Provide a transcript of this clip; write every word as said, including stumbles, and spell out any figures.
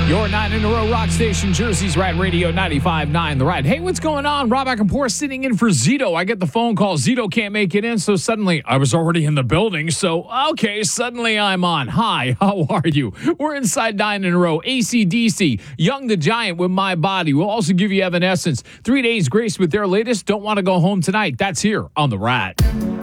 Your nine in a row rock station, Jersey's Rad Radio ninety-five point nine The Rad. Hey, what's going on? Rob Akinpour sitting in for Zito. I get the phone call. Zito can't make it in, so suddenly I was already in the building. So, okay, suddenly I'm on. Hi, how are you? We're inside nine in a row. A C D C, Young the Giant with My Body. We'll also give you Evanescence. Three Days Grace with their latest Don't Want to Go Home Tonight. That's here on The Rad.